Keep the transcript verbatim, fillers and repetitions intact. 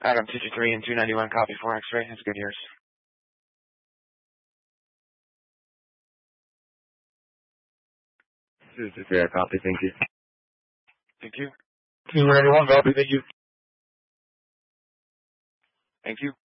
Adam two two three and two ninety-one, copy for X-ray. That's good yours. two two three, I copy, thank you. Thank you. two ninety-one, copy, thank you. Thank you.